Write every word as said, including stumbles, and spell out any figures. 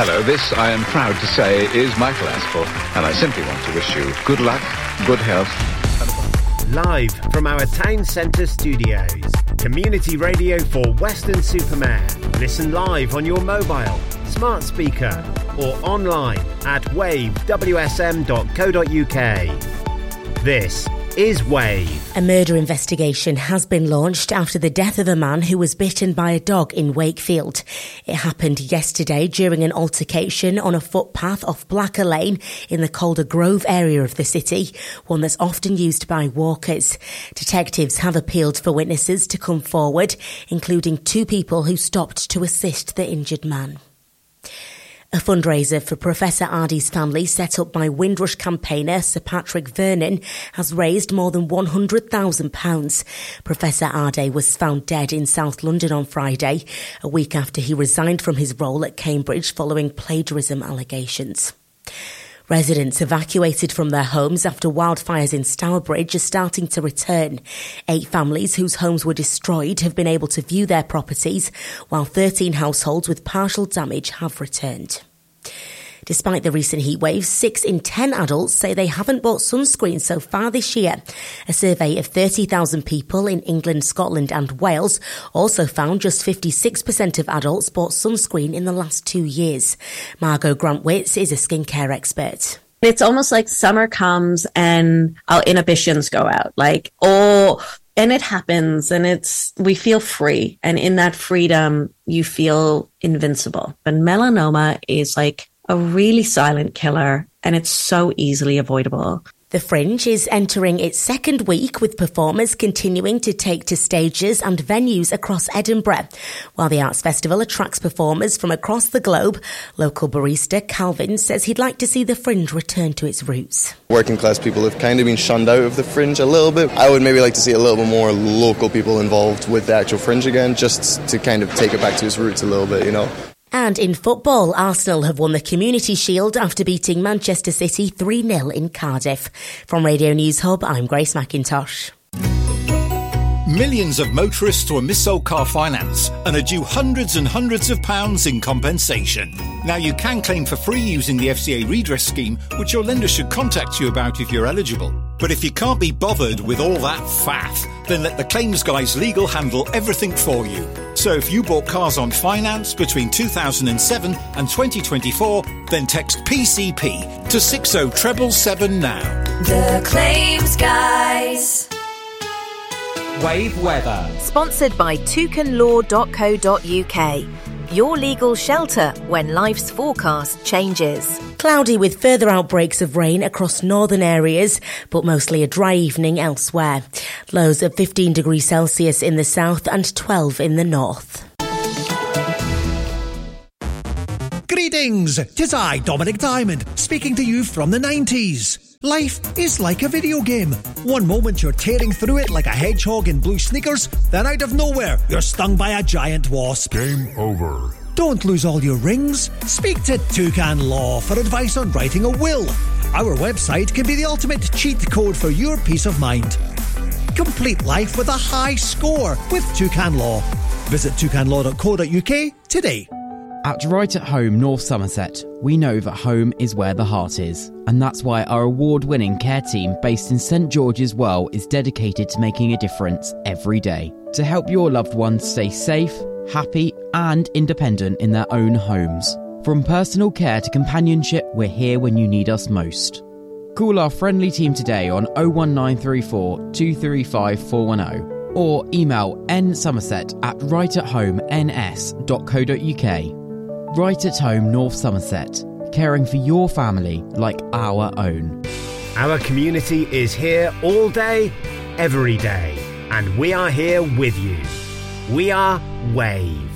Hello, this, I am proud to say, is Michael Aspel, and I simply want to wish you good luck, good health. Live from our town centre studios, community radio for Weston-super-Mare. Listen live on your mobile, smart speaker, or online at wave w s m dot co dot u k. This is Wave. A murder investigation has been launched after the death of a man who was bitten by a dog in Wakefield. It happened yesterday during an altercation on a footpath off Blacker Lane in the Calder Grove area of the city, one that's often used by walkers. Detectives have appealed for witnesses to come forward, including two people who stopped to assist the injured man. A fundraiser for Professor Ardie's family set up by Windrush campaigner Sir Patrick Vernon has raised more than one hundred thousand pounds. Professor Ardie was found dead in South London on Friday, a week after he resigned from his role at Cambridge following plagiarism allegations. Residents evacuated from their homes after wildfires in Stourbridge are starting to return. Eight families whose homes were destroyed have been able to view their properties, while thirteen households with partial damage have returned. Despite the recent heat waves, six in ten adults say they haven't bought sunscreen so far this year. A survey of thirty thousand people in England, Scotland and Wales also found just fifty-six percent of adults bought sunscreen in the last two years. Margot Grant-Witz is a skincare expert. It's almost like summer comes and our inhibitions go out, like, oh, and it happens and it's, we feel free. And in that freedom, you feel invincible. But melanoma is like a really silent killer, and it's so easily avoidable. The Fringe is entering its second week, with performers continuing to take to stages and venues across Edinburgh. While the Arts Festival attracts performers from across the globe, local barista Calvin says he'd like to see the Fringe return to its roots. Working class people have kind of been shunned out of the Fringe a little bit. I would maybe like to see a little bit more local people involved with the actual Fringe again, just to kind of take it back to its roots a little bit, you know. And in football, Arsenal have won the Community Shield after beating Manchester City three nil in Cardiff. From Radio News Hub, I'm Grace McIntosh. Millions of motorists were missold car finance and are due hundreds and hundreds of pounds in compensation. Now you can claim for free using the F C A redress scheme, which your lender should contact you about if you're eligible. But if you can't be bothered with all that faff, then let the claims guys legal handle everything for you. So if you bought cars on finance between two thousand seven and twenty twenty-four, then text P C P to six oh seven seven now. The Claims Guys. Wave weather. Sponsored by toucan law dot co dot u k. Your legal shelter when life's forecast changes. Cloudy with further outbreaks of rain across northern areas, but mostly a dry evening elsewhere. Lows of fifteen degrees Celsius in the south and twelve in the north. Greetings, 'tis I, Dominic Diamond, speaking to you from the nineties. Life is like a video game. One moment you're tearing through it like a hedgehog in blue sneakers, then out of nowhere, you're stung by a giant wasp. Game over. Don't lose all your rings. Speak to Toucan Law for advice on writing a will. Our website can be the ultimate cheat code for your peace of mind. Complete life with a high score with Toucan Law. Visit toucan law dot co dot u k today. At Right at Home North Somerset, we know that home is where the heart is, and that's why our award-winning care team based in St George's Well is dedicated to making a difference every day to help your loved ones stay safe, happy and independent in their own homes. From personal care to companionship, we're here when you need us most. Call our friendly team today on oh one nine three four, two three five, four one oh or email nsomerset at right at home n s dot co dot u k. Right at Home North Somerset, caring for your family like our own. Our community is here all day, every day, and we are here with you. We are Wave.